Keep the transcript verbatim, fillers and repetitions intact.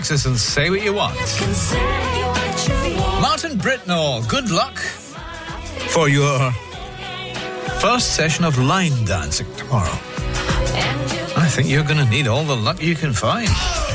text us and say what you want. Martin Britnell, good luck for your first session of line dancing tomorrow. I think you're going to need all the luck you can find.